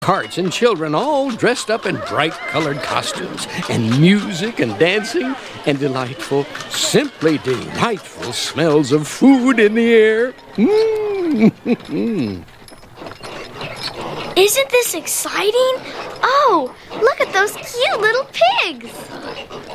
Carts and children all dressed up in bright colored costumes, and music and dancing, and delightful, simply delightful smells of food in the air. Isn't this exciting? Oh, look at those cute little pigs!